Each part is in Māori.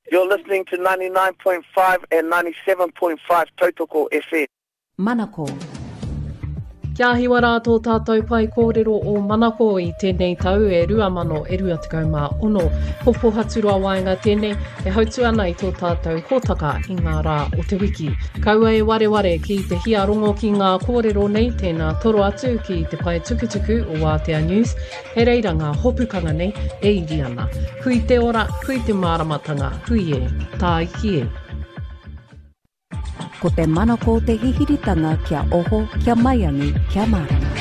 You're listening to 99.5 and 97.5 Tautoko FM. Manako. Kia hiwa rātou tātou pai kōrero o Manako i tēnei tau e 2026. Popo haturua waenga tēnei e hautu ana i tō tātou hōtaka i ngā rā o te wiki. Kaua e wareware ki te hiarongo ki ngā kōrero nei tēnā toro atu ki te pai tukutuku o Wātea News. He reira ngā hopukanga nei e iri ana. Hui te ora, hui te māramatanga, hui e, tā iki e. Ko te manako te hihiritanga kia oho, kia maiangi, kia marama.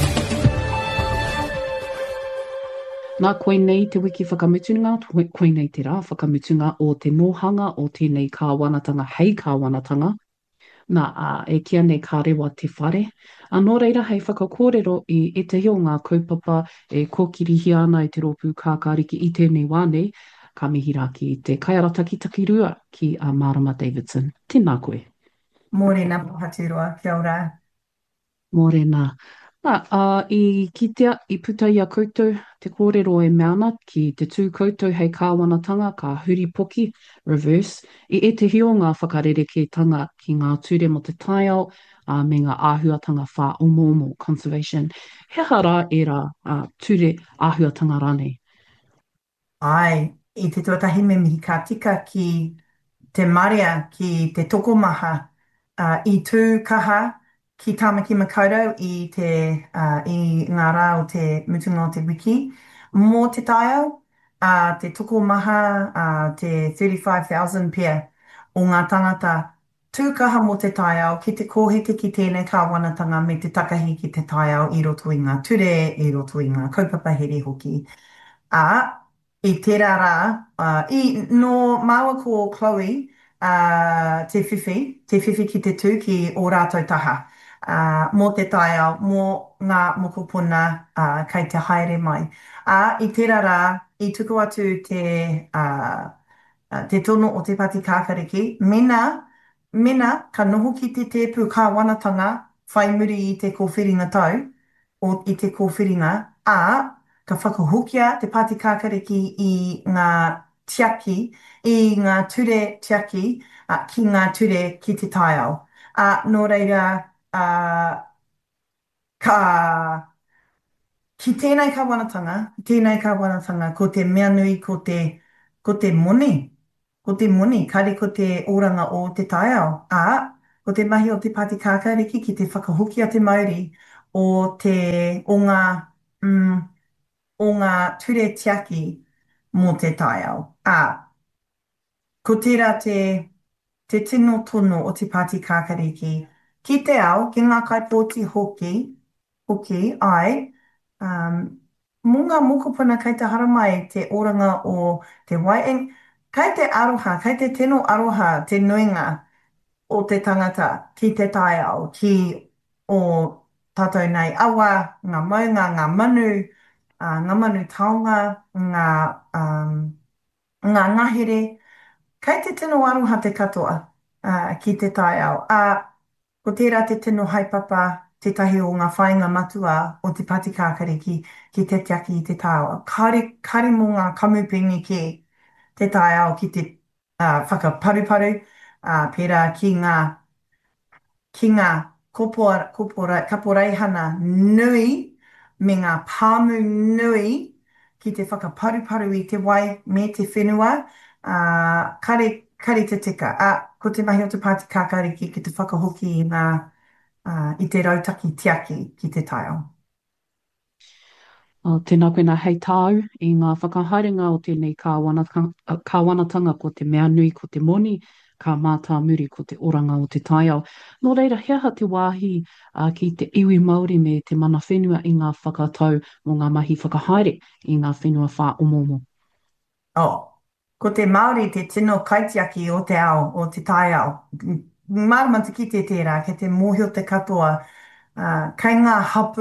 Nā koe nei te wiki whakamutunga, koe nei te rā whakamutunga o te nohanga o tēnei kāwanatanga, hei kāwanatanga. Nā e kia nei kā rewa te whare. Anō reira hei whakakōrero i te hio ngā kaupapa e kōkirihi ana i te rōpū kākāriki i tēnei wānei, ka mihi rā ki te kaiarata ki takirua ki a Marama Davidson. Tēnā koe. Morena Pohatirua, kia ora. Morena. I kitea, i puta i a koutou, te kōrero e meana ki te tū koutou hei kāwanatanga, ka huri poki, reverse, i te hio ngā whakarereketanga ki ngā ture mo te taiao, me ngā āhuatanga whā omo, conservation. He hara e rā ture āhuatanga rānei? Ai, i te tuatahi me mihi ka tika ki te maria, ki te tokomaha, i tū kaha ki Tāmaki Makaurau i ngā rā o te mutunga o te wiki. Mō te taiao, te tokomaha, te 35,000 pia o ngā tangata tūkaha mō te taiao ki te kōhete ki tēnei kāwanatanga me te takahi ki te taiao i roto i ngā ture, i roto i ngā kaupapa here hoki. I tērā rā, no māua ko Chloe, te whiwhi ki te tū ki o rātou taha. Mō te taiao, mō ngā mokopuna kei te haere mai. I tērā rā, i tuku atu te tono o te pati kākariki, mena ka noho ki te tēpū kāwanatanga whai muri i te kōwhiringa tau, i te kōwhiringa, ka whakahokia te pāti kākariki i ngā tiaki, i ngā ture tiaki, ki ngā ture ki te taiao. Nō reira, ki tēnei kāwanatanga, ko te mea nui, ko te moni, kare ko te oranga o te taiao. Ko te mahi o te pāti kākariki ki te whakahokia te mauri o ngā ture tiaki mō te taiao. Ko tērā te tino tono o te pāti kākariki. Ki te ao, ki ngā kaipōti hoki, mō ngā mokopuna kei te haramai te oranga o te wai. Kei te aroha, kei te tino aroha, te nuinga o te tangata ki te taiao, ki o tātou nei awa, ngā maunga, ngā manu taonga, ngā ngahere. Kei te tino aroha te katoa ki te taiao. Ko tērā te tino haipapa, tetahi o ngā whāinga matua o te pāti kākariki ki te tiaki i te taiao. Kare mō ngā kamupingi ki te taiao ki te whakaparuparu, pērā ki ngā kaporeihana nui, me ngā pāmu nui, ki te whakaparuparu i te wai me te whenua, kare te tika. Ko te mahi o te pāti kākariki ki te whakahoki i te rautaki tiaki ki te taiao. Tēnā koe nā hei tāu i ngā whakahaerenga o tēnei kāwanatanga ko te mea nui, ko te moni, ka mātā muri ko te oranga o te taiao. Nō reira, heaha te wāhi ki te iwi Māori me te mana whenua i ngā whakatau o ngā mahi whakahaere i ngā whenua whā omomo. Ko te Māori te tino kaitiaki o te ao, o te taiao. Māramata ki te tērā, ke te mōhio te katoa, kei ngā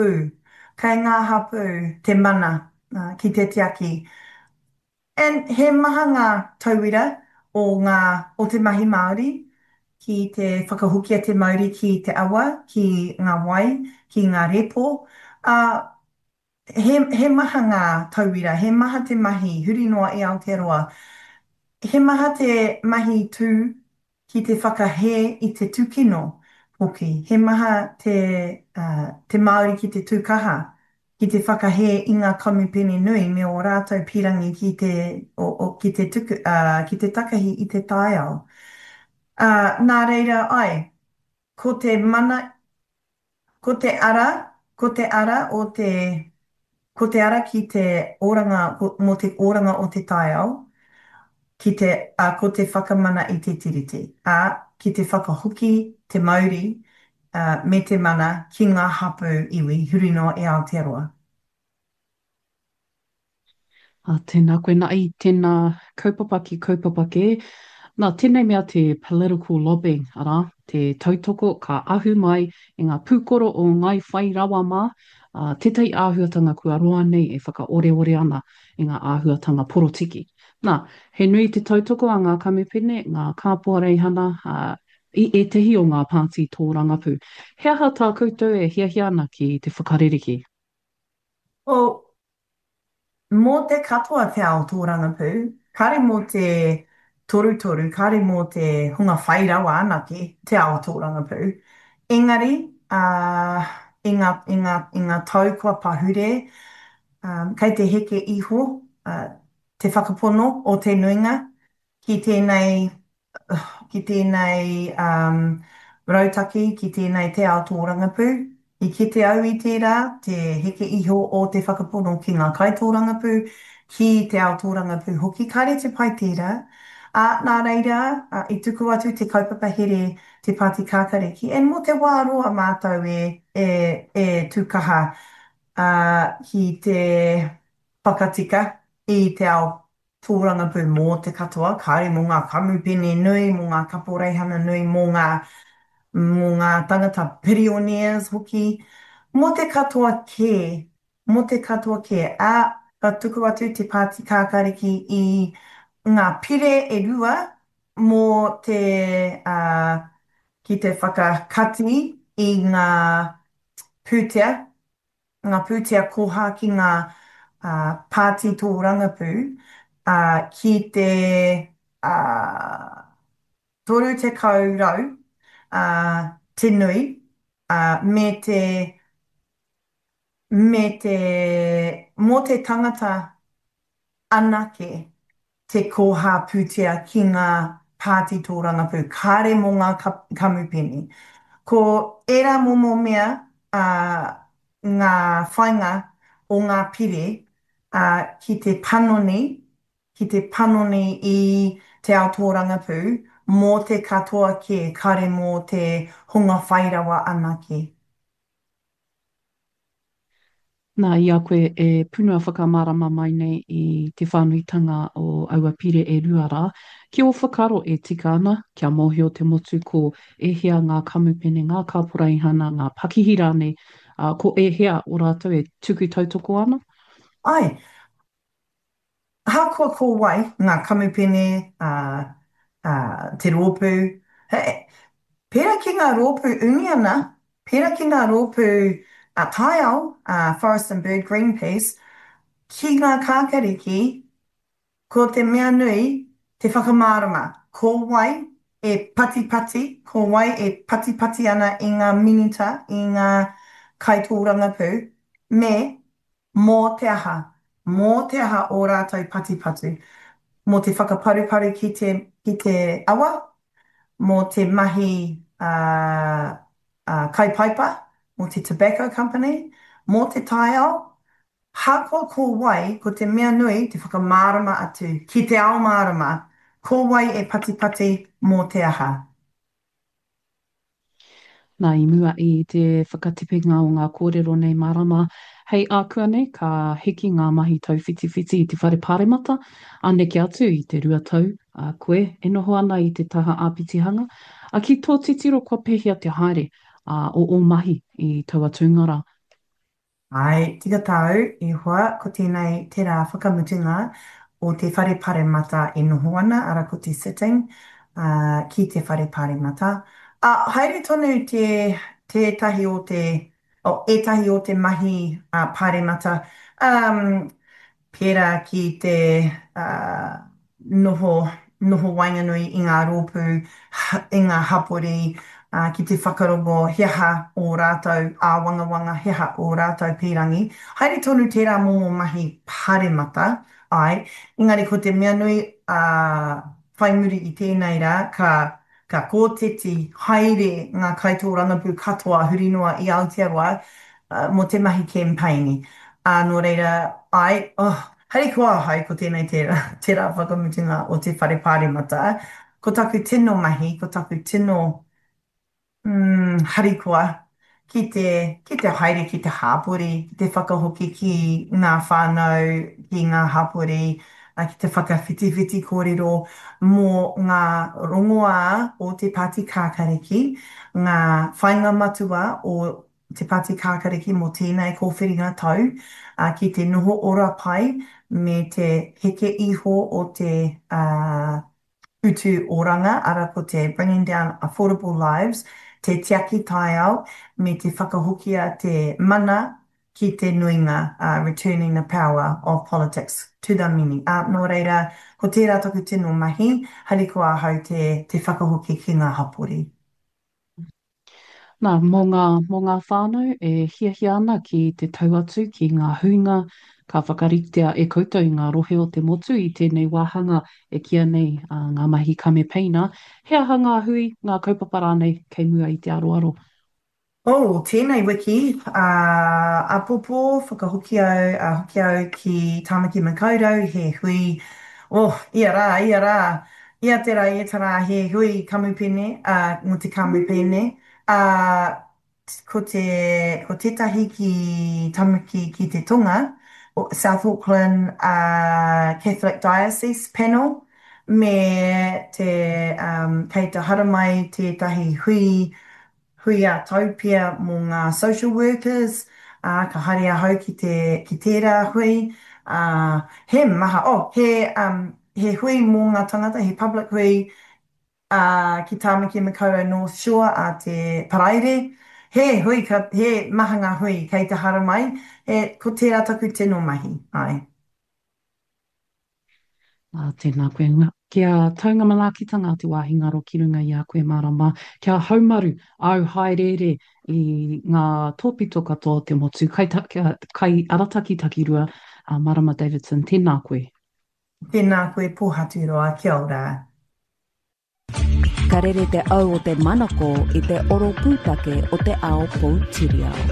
hapu te mana ki te tiaki. He maha ngā tauira o te mahi Māori, ki te whakahukia te Māori ki te awa, ki ngā wai, ki ngā repo. He maha ngā tauira, he maha te mahi, huri noa i Aotearoa. He maha te mahi tū ki te whakahē i te tūkino hoki. He maha te Māori ki te tūkaha ki te whakahē i ngā kamupene nui me o rātou pirangi ki te ki te takahi i te tāiao. Nā reira ai, ko te mana, ko te ara, ko te ara o te, ko te ara ki te oranga, mo te oranga o te tāiao, ko te whakamana i te tiriti. Ki te whakahoki, te mauri, me te mana ki ngā hapu iwi, huri no e Aotearoa. Tēnā koe nā i tēnā kaupapa ki kaupapa ke. Nā, tēnei mea te political lobbying, ara, te tautoko ka ahu mai i ngā pūkoro o ngai whai rawa mā, tētai āhuatanga kua roa nei e whakaore ana i ngā āhuatanga porotiki. Nā, he nui te tautoko a ngā kamupene, ngā kāpua reihana, i e tehi o ngā pāti tō rangapū. He aha tā koutou e hiahia ana ki te whakaririki? O, mō te katoa te ao tō rangapū, kare mō te torutoru, kare mō te hunga whairawa anake te ao tō rangapū. Engari, i ngā tau kua pahure, kei te heke iho, te whakapono o te nuinga, ki tēnei, ki tēnei rautaki, ki tēnei te ao tō rangapū. I kite au i tērā, te heke iho o te whakapono ki ngā kai tō rangapū, ki te ao tō rangapū hoki, kare te pai tērā. Nā reira, i tuku atu te kaupapa here te Pāti Kākariki, e mo te wā roa mātou e tukaha ki te whakatika i te ao tōrangapū mō te katoa, kāre mō ngā kamupene nui, mō ngā kaporeihana nui, mō ngā tangata pioneers hoki, mō te katoa kē, mō te katoa kē, ka tuku atu te Pāti Kākariki i ngā pire e rua mō te, ki te whakakati i pūtea, ngā pūtea koha ki ngā pāti tō rangapū ki te toru te kaurau te nui mō te tangata anake te koha pūtea ki ngā pāti tō rangapū, kāre mō ngā kamupene. Ko era momo mea ngā whainga o ngā pire ki te panoni i te ao tō rangapū, mō te katoa ke kare mō te hunga whairawa anake. Nā, i a koe e punua whakamārama mai nei i te whānuitanga o aua pire e ruara. Ki o whakaro e tika ana, kia mōhio te motu ko e hea ngā kamupene, ngā kāporeihana, ngā pakihira nei, ko e hea o rātou e tuku tautoko ana? Ai, hākua ko wai ngā kamupene, te rōpū. He, pērā ki ngā rōpū umi ana, pērā ki ngā rōpū taiao, Forest and Bird Greenpeace, ki ngā kākariki, ko te mea nui, te whakamārama. Ko wai e pati pati, ko wai e pati pati ana i ngā minita, i ngā kaitōrangapū, me mō te aha o rātou pati pati. Mō te whakaparuparu ki te awa, mō te mahi kaipaipa, mō te tobacco company, mō te taiao, hākua ko wai, ko te mea nui, te whakamārama atu, ki te ao mārama, ko wai e pati pati mō te aha. Nā, i mua i te whakatipinga o ngā kōrero nei marama. Hei ākua nei, ka hiki ngā mahi tau whiti i te whare pāremata, aneke atu i te rua tau, koe, e noho ana i te taha āpitihanga, a ki tō titiro kua pehia te haere o mahi i taua tūngara. Ai, tika tau, i hoa, ko tēnei tērā whakamutunga o te whare pāremata e noho ana, ara ko te sitting ki te whare pāremata. Haere tonu tahi etahi o te mahi pāremata, pērā ki te noho noho wainganui i ngā rōpū, i ngā hapori, ki te whakarongo heha o rātou, wanga wanga heha o rātou pirangi. Haere tonu tērā momo mahi pāremata, ai, engari ko te mea nui whai muri i tēnei rā, ka kōteti haere ngā kaitō rangapū katoa hurinua i Aotearoa mo te mahi campaigni. Nō reira, hei kua hai ko tēnei tērā whakamutunga o te whare pāremata. Ko taku tino mahi, ko taku tino harikoa ki te haere ki te hāpori, ki te whakahoki ki ngā whānau, ki ngā hāpori, ki te whakawhitiwhiti kōrero mō ngā rongoā o te pāti kākariki, ngā whainga matua o te pāti kākariki mō tēnei kōwhiringa tau, ki te noho ora pai me te heke iho o te utu oranga, ara ko te Bringing Down Affordable Lives, te tiaki tai au, me te whakahokia te mana ki te nuinga, Returning the Power of Politics to the Mini. Nō reira, ko tērā taku tino mahi, hari ko ahau te whakahoki ki ngā hapori. Nā, mō ngā whānau e hiahia ana ki te tauatu ki ngā huinga, ka whakaritea e koutou i ngā rohe o te motu i tēnei wāhanga e kia nei ngā mahi kamepeina. He aha ngā hui, ngā kaupapa rānei kei mua i te aroaro. Tēnei wiki, apopo, whakahoki au ki Tāmaki Makaurau, he hui, ia rā, ia te rā, he hui kamupene, mo te kamupene, ko tētahi ki Tāmaki ki te tonga, South Auckland Catholic Diocese Panel, me te, kei te haramai tētahi hui a taupia mō ngā social workers, ka haere ahau ki tērā hui. He maha, he hui mō ngā tangata, he public hui ki Tāmaki Makaurau North Shore a te Paraire. He maha ngā hui kei te haramai, ko tērā taku tino mahi, ai. Tēnā koe. Kia taunga malakitanga te wāhi ngaro ki runga i a koe marama. Kia haumaru au haerere i ngā tōpito katoa te motu. Kai arataki takirua, Marama Davidson, tēnā koe. Tēnā koe pōhaturoa, kia ora. Ka rere te au o te manako i te oro pūtake o te ao Poutireo.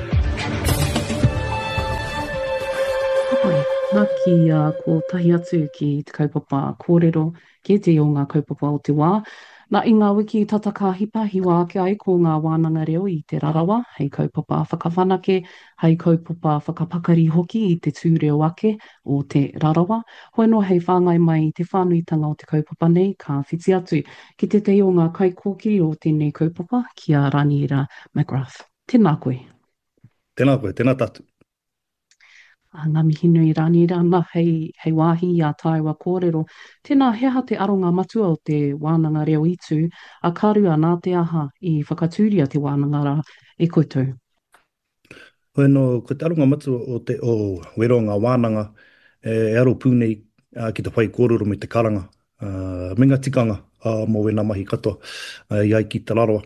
Nā ki ko tahi atu ki te kaupapa kōrero, ki te o ngā kaupapa o te wā. Nā i ngā wiki tataka hipa hiwa ake ai ko ngā wānanga reo i te rarawa, hei kaupapa whakawhanake, hei kaupapa whakapakari hoki i te tūreo ake o te rarawa. Hoi no hei whāngai mai i te whānuitanga o te kaupapa nei, ka whiti atu ki te te o ngā kaikōki o tēnei kaupapa ki a Raniera McGrath. Tēnā koe. Tēnā koe, tēnā tatu. Ngā mihinu i Raniera, nā hei wāhi a tāua kōrero. Tēnā heha te aronga matua o te wānanga reo itu, a karua nā te aha i whakatūria te wānanga rā e koutou. Hoi no, ko te aronga matua o wero ngā wānanga e aro pūnei ki te whai kōrero me te karanga. Me ngā tikanga mō wena mahi katoa i ai ki te raroa.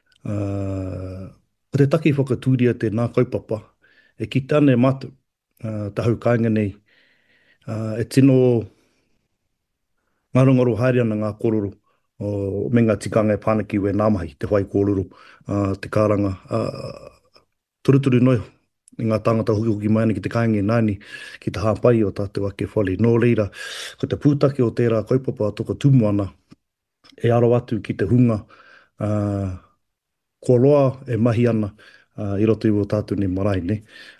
Ko te taki whakatūria te nā kaupapa e ki tāne mātu. Ta hau kāinga nei, e tino ngarongaro haere ana ngā kōrero me ngā tikanga e pānaki we nāmahi, te whai kōrero, te kāranga. Turuturu noi, i ngā tāngata hoki mai ana ki te kāinga nāni, ki te hāpai o tātou ake whale. Nō reira, ko te pūtake o tērā kaupapa toko tumu ana, e aro atu ki te hunga, ko loa e mahi ana, i roto i o tātou ne marae, ne?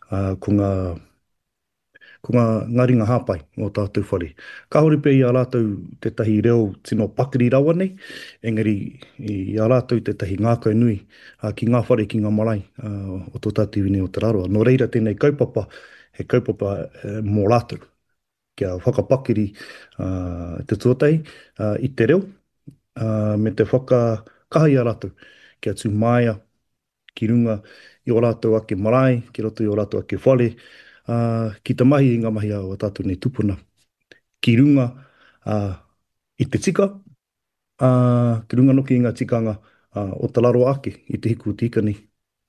Ko ngā ringa hāpai o tātou whare. Ka hori pē i a rātou te tahi reo tino pakiri rawa nei, engari i a rātou te tahi ngākau nui ki ngā whare ki ngā marae o tō tātou wine o te raroa. Nō reira tēnei kaupapa, he kaupapa mō rātou. Kia whakapakiri te tuatai i te reo, me te whakakahai a rātou, kia tū māia ki runga i o rātou ake marae, ki roto i o rātou ake whare, ki te mahi i ngā mahi o tātou nei tupuna. Ki runga i te tika, Ki runga noki i ngā tikanga o te laro ake i te hiku tika ni.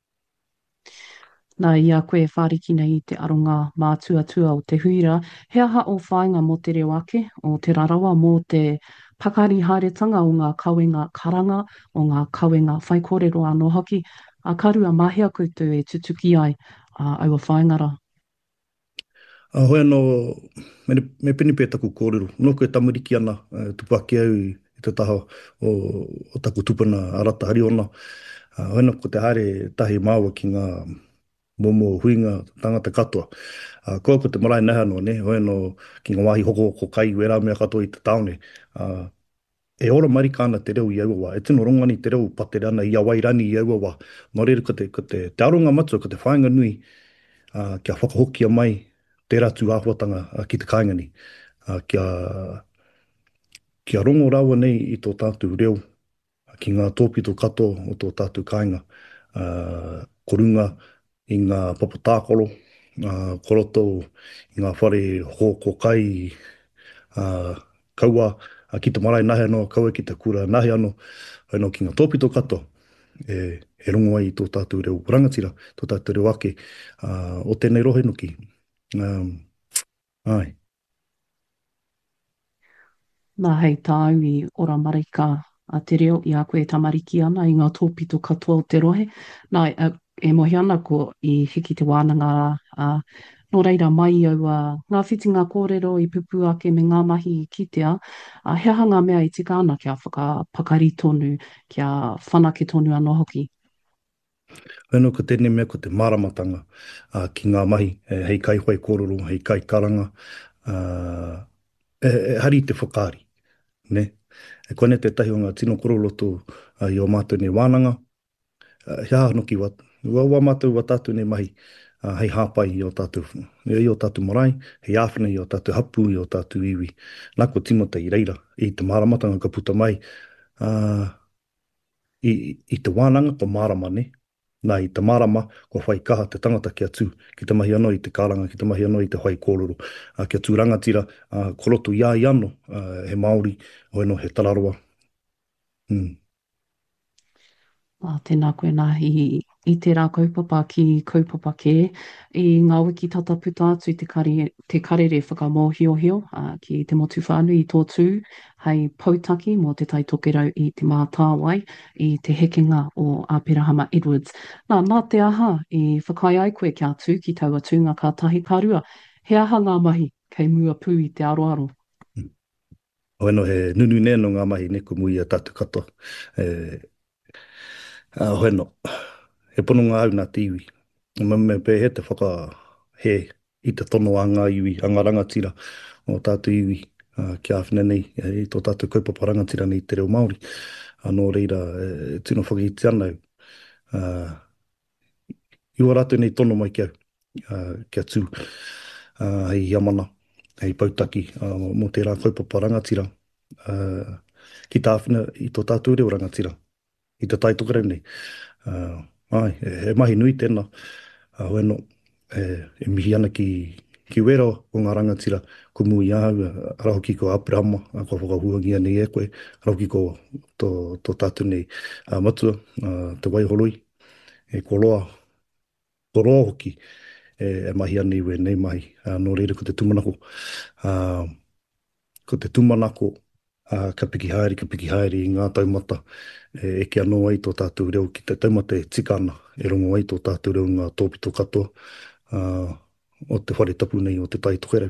Nā ia koe whāriki nei i te aronga mātuatua o te huira, he aha o whāinga mō te reo ake, o te rarawa mō te pakari haeretanga o ngā kawenga karanga, o ngā kawenga whaikōrero anō hoki, a karua mahia koutou e tutuki ai aua whaingara. Hoi anō, me pini pē taku kōrero. Nō koe tamariki ana, tupaki au i te taha o taku tupuna arata hari ona. Hoi anō ko te haere tahi māua ki ngā momo huinga tangata katoa. Koa ko te marae neha no, ne? Hoi anō ki ngā wāhi hoko ko kai wera mea katoa i te taone. E ora marika ana te reo i aua. E tino rongani te reo patere ana i awairani i aua. Nō reira ko te aronga matua, ko te whainga nui kia whakahokia mai te ratu āhuatanga ki te kāingani. Kia rongo rawa nei i tō tātou reo ki ngā tōpito katoa o tō tātou kāinga. Korunga i ngā papa tākoro, koroto i ngā whare hoko kai, kaua ki te marae nahe anō, kaua ki te kura nahe anō, anō ki ngā tōpito katoa. E rongo ai i tō tātou reo rangatira, tō tātou reo ake, o tēnei rohe nuki. Ai. Nā hei tāu i ora marika a te reo i a koe tamariki ana i ngā tōpito katoa o te rohe. Nā e mohi ana ko i hiki te wānanga nō reira mai au ngā whitinga kōrero i pupu ake me ngā mahi i kitea. He aha ngā mea i tika ana kia whakapakari tonu, kia whanake tonu anō hoki. Whenua ko tēnei mea ko te māramatanga ki ngā mahi, hei kai whai kōrero, hei kai karanga, hari te whakaari. Ne? E kone te tahi o ngā tino koroloto i o mātou nei wānanga, he aha noki wat. Wa mātou wa tātou nei mahi, hei hāpai i o tātou marae, hei āwhina i o tātou hapu, i o tātou iwi. Nā ko timota i reira, i te māramatanga ka puta mai, i te wānanga ko mārama ne. Nā i te marama, ko whai kaha te tangata kia tū, ki te mahi anō i te karanga, ki te mahi anō i te whai kōrero, kia tū rangatira, koroto ia i anō, he Māori, hoi no he tararoa. Tēnā koe nā i te rā kaupapa ki kaupapa kē, i ngā wiki tataputa atu i te karere whakamōhiohio ki te motu whānui i tō tū, hei pautaki mō te tai tokerau i te mātāwai i te hekenga o Āpirahama Edwards. Nā te aha i whakai ai koe kia tū ki taua tūnga ka tahi karua, he aha ngā mahi kei mua pū i te aroaro. Hoi no he nunu neno ngā mahi ne ko mui a tātou katoa. Hoi no, he pono ngā au nā te iwi. Me pē he te he i te tono a ngā iwi, a ngā rangatira o tātou iwi ki āwhina nei, i tō tātou kaupapa rangatira nei te reo Māori. Nō reira, tino whakahiti ana au. Iwa rātou nei tono mai kia tū, hei Yamana, hei Pautaki, mō te rā kaupapa rangatira. Ki tā āwhina i tō tātou reo rangatira. I te tai tokerau nei. He mahi nui tēnā. Hoi no, e mihi ana ki wera o ngā rangatira, ko mui ahau, arahoki ko Āpirahama, ko whakahuangia nei e koe, arahoki ko tō tātou nei matua, te Waihoroi, e koroa hoki, e mahi ana iwe nei mahi. Nō reira ko te tumanako. Ko te tumanako, ka piki haere i ngā taumata, e kia anō ai tō tātou reo ki te taumata e tika ana, e rongo ai tō tātou reo ngā tōpito katoa, o te whare tapu nei o te tai tokerau.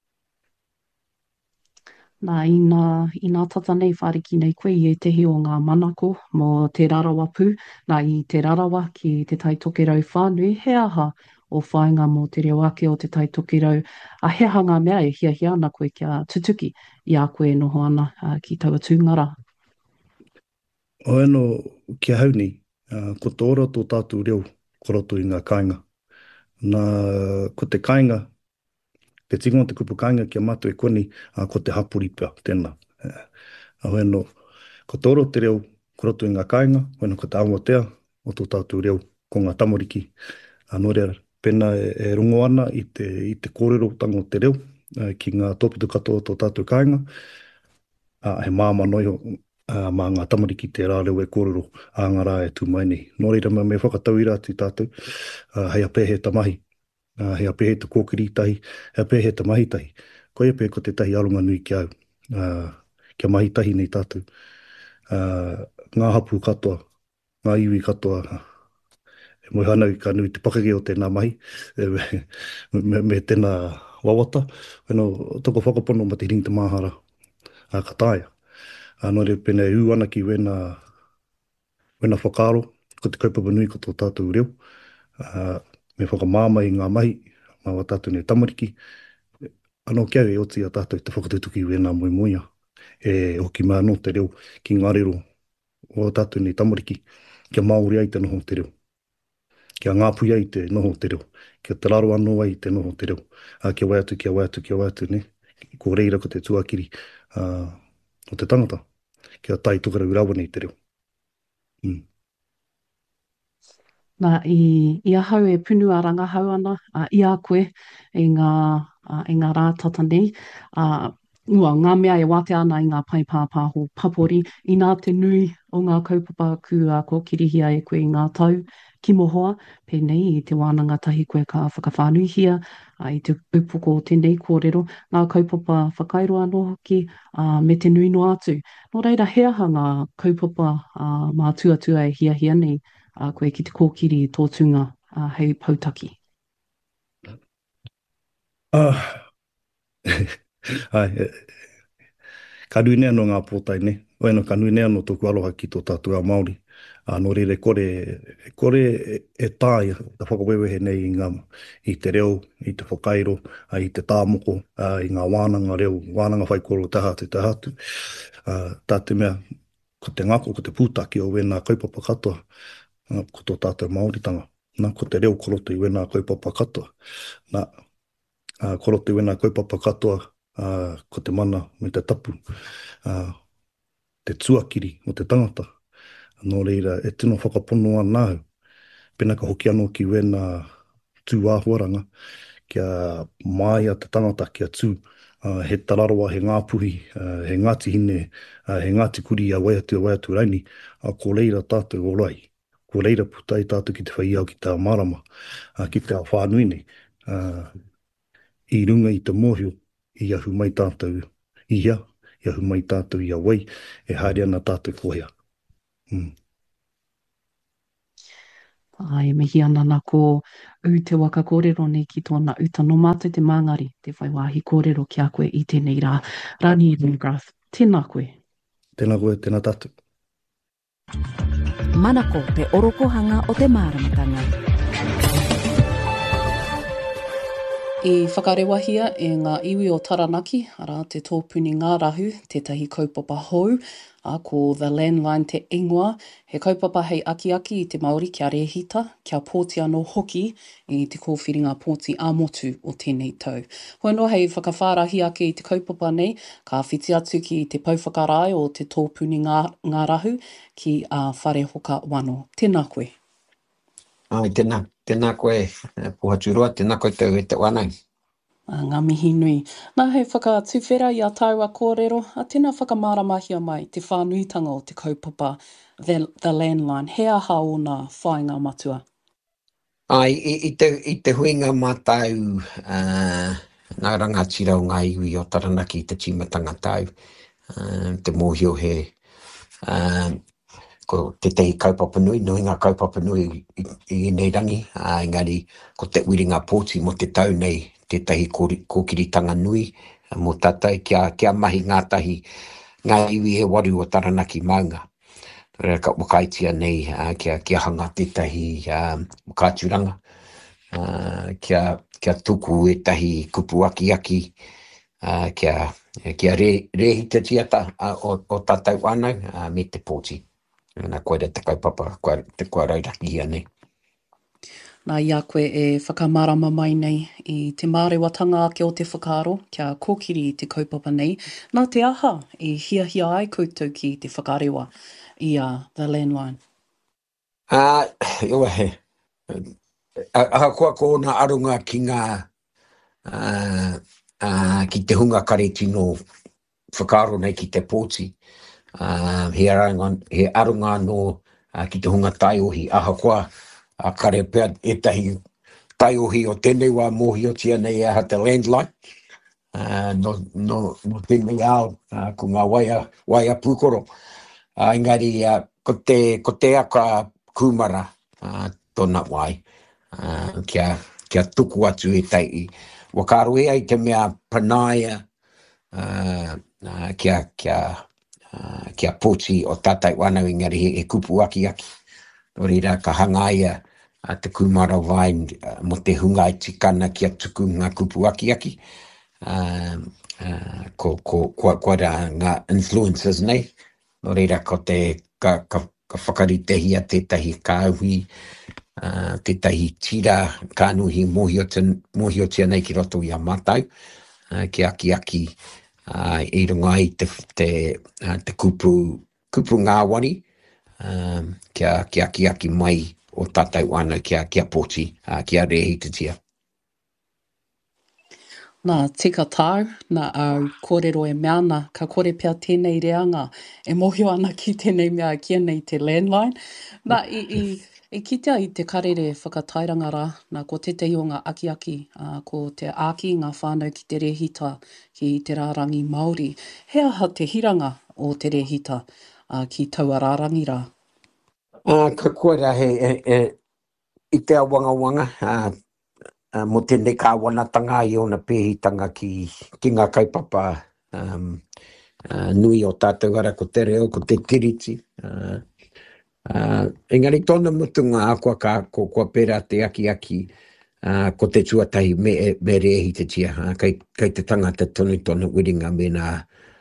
Nā, i ngā tata nei whariki nei koe i e tehi o ngā manako mō te rarawa pū, nā i te rarawa ki te tai tokerau whānui, he aha o whainga mō te reo ake o te tai tokerau, he aha ngā mea e hia ana koe kia tutuki i a koe noho ana ki taua tūngara. O eno kia hau ni, ko tō ora tō tātou reo koroto i ngā kāinga. Ko te kāinga, te tingo te kupu kāinga kia mātou e koni, ko te hapuripa tēnā. O eno, ko tō ora te reo koroto i ngā kāinga, o eno ko te awatea o tō tātou reo ko ngā tamoriki. Nō rea, pēnā e rongo ana i te kōrero tango te reo, ki ngā tōpito katoa o tō tātou kāinga. He māma noi mā ngā tamariki te rāreu e kōrero a ngā rā e tū mai nei. Nō reira me whakatau i rā tū tātou, hei a pēhe ta mahi, hei a pēhe te kōkiri tahi, hei a pēhe ta mahi tahi. Koe pē ko te tahi arunga nui ki au, kia mahi tahi nei tātou. Ngā hapu katoa, ngā iwi katoa, e moi hana i ka nui te pakake o tēnā mahi, me tēnā wawata, weno toko whakapono ma te ring te mahara, ka tāia. Nō re pēnei ū ana ki wena whakaaro, ko te kaupapa nui ko tō tātou reo, me whakamāma i ngā mahi, mā wa tātou nei tamariki, anō kia e oti a tātou te whakatutuki wena moi moia, e hoki mā no te reo ki ngā rero o tātou nei tamariki, kia Māori ai te noho te reo, kia ngāpui ai te noho te reo, kia te raro anō ai te noho te reo, kia waiatu, kia waiatu, kia waiatu, ne? Ko reira ko te tuakiri o te tangata, kia tai tukara urawa nei te reo. Nā, i ahau e punu a rangahau ana, i a koe e ngā rā tata nei. Ngā mea e wate ana i ngā pai pāpāho papori, i nā te nui o ngā kaupapa kua ko kirihia e koe i ngā tau ki mohoa, pēnei i te wānanga tahi koe ka whakawhānuhia, i te upoko o tēnei kōrero, ngā kaupapa whakairo anō hoki me te nui no atu. Nō reira, he aha ngā kaupapa mā tuatua e hia nei, koe ki te kōkiri i tō tunga hei pautaki. Ka nui nea no ngā pōtai ne, oeno ka nui nea no tōku aloha ki tō tātua Māori. Nō reire kore e tāia, ta whakawewehe nei i te reo, i te whakairo, i te tāmoko, i ngā wānanga reo, wānanga whaikoro te hatu. Tā te mea, ko te ngako, ko te pūtaki o wena kaupapa katoa, ko tō tātou Māoritanga. Ko te reo koroto i wena kaupapa katoa. Koroto i wena kaupapa katoa, ko te mana me te tapu, te tuakiri o te tangata. Nō reira, e tino whakapono anāu, pēnā ka hoki anō ki wena tū āhuaranga, kia māia te tangata kia tū, he tararoa, he ngāpuhi, he ngāti hine, he ngāti kuri a waiatu raini, ko reira tātou orai, ko reira putai tātou ki te whaiau ki tā marama, ki te whānui nei, i runga i te mōhio, i ahu mai tātou ia, i ahu mai tātou ia wai, e haere ana tātou kohea. E mihi ana nā ko te waka kōrero nei ki tōna uta no mātou te māngari, te whaiwāhi kōrero ki a koe i tēnei rā. Rani McGrath, tēnā koe. Tēnā koe, tēnā tātou. Manako te orokohanga o te māramatanga. I whakarewahia e ngā iwi o Taranaki, ara te tōpuni ngā rahu, tētahi kaupapa hou, ko The Landline te ingoa, he kaupapa hei aki i te Māori kia rehita, kia pōti anō hoki i te kōwhiringa pōti ā-motu o tēnei tau. Hoi no hei whakawhārahi ake i te kaupapa nei, ka whiti atu ki te pauwhakarai o te tōpuni ngā rahu ki a Whare Hoka Wano. Tēnā koe. Tēnā koe, Puhaturua, tēnā koe tau e te wānau. Ngā mihi nui. Nā hei whakatuwhera i a tāua kōrero, a tēnā whakamāramahia mai te whānuitanga o te kaupapa The Landline. He aha o nā whāinga matua? I te huinga mātau, ngā rangatira o ngā iwi o Taranaki i te timatanga tau, te mōhio he, ko te tei kaupapa nui, ngā kaupapa nui i nei rangi, engari ko te uiringa pōti mo te tau nei, te tahi kōkiritanga nui, mō tātai kia mahi ngā tahi, ngā iwi he waru o Taranaki maunga. Rea ka wakaitia nei, kia hanga te tahi kāturanga, kia tuku e tahi kupu aki, kia rehita tiata o tātai wānau me te pōti. Nā koe te kaupapa, te kua rauraki ia nei. Nā ia koe e whakamārama mai nei i te mārewatanga ake o te whakaaro, kia kōkiri i te kaupapa nei. Nā te aha i hia ai koutou ki te whakarewa i The Landline. Iwa he. Ahakoa ko nā arunga ki ngā ki te hunga kare tino whakaaro nei ki te pōti. He arunga no ki te hunga taiohi ahakoa kare pea etahi taiohi o tēnei wā mohi o tia nei aha te landline. No tēnei ao ko ngā waia pūkoro. Engari, ko te aka kumara tōna wai. Kia tuku atu e tai. Wakaru e ai te mea panaia kia pōti o tātai wānau engari he kupu aki. Nō reira ka hangaia te kumara vai mo te hunga i tikana kia tuku ngā kupu aki. Ko ngā influences nei. Nō reira ko te ka whakaritehi a tētahi kāuhi, tētahi tira kānuhi mohi o tia nei ki roto i a mātau, ki aki i runga i te kupu ngāwari, ki aki mai o tātai wānau kia pōti, kia rehi te tia. Nā tika tāu, nā au kōrero e meana, ka kore pia tēnei reanga, e mohio ana ki tēnei mea kia nei te landline. Nā i kitea i te karere whakatairanga rā, nā ko tētei o ngā aki, ko te āki ngā whānau ki te rehita ki te rārangi Māori. He aha te hiranga o te rehita ki taua rārangi rā? Ka koera i te awanga, mo tēnei ka wanatanga i ona pēhitanga ki ngā kaupapa nui o tātou ara ko te reo, ko te tiriti. Engari tōna mutunga a kua pērā te aki, ko te tuatahi me rehi te tia. Kei te tangata tonu wiringa mena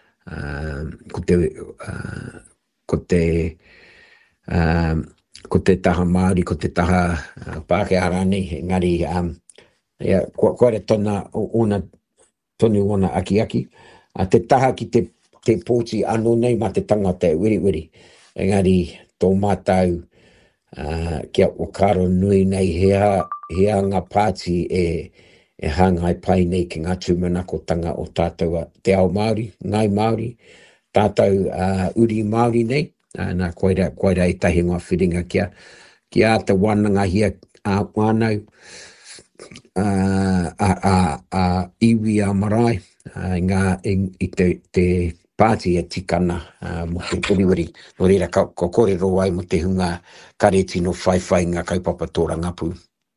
ko te taha Māori, ko te taha Pākehā rānei, engari koere tonu ona aki. Te taha ki te pōti anō nei ma te tangata e wiri. Engari tō mātau kia okaro nui nei hea ngā pāti e hangai pai nei ki ngā tūmanakotanga o tātou te ao Māori, ngai Māori, tātou uri Māori nei. Nā koera i tahi ngā whiringa kia te wānanga hia wānau, iwi a marae, i te pāti e tikana mo te puriwiri. Nō reira ko kōrero ai mo te hunga kareti no whaiwhai ngā kaupapa tōra ngāpū.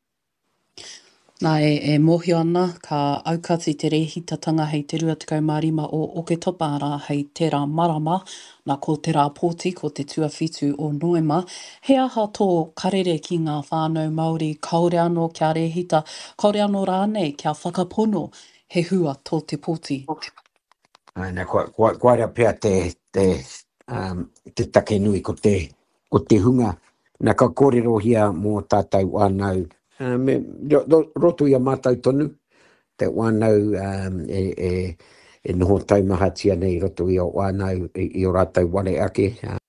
Nā e mohio ana ka aukati te rehitatanga hei te 25 o ke topa ara hei tērā marama, nā ko tērā pōti ko te tuawhitu o Noema. He aha tō karere ki ngā whānau Māori, kaore anō kia rehita, kaore anō rānei kia whakapono he hua tō te pōti. Koera pia te take nui ko te hunga. Nā ka kōrero hia mō tātou wānau, roto i a mātau tonu, te wānau e noho taumahatia nei roto i o wānau i o rātau wale ake.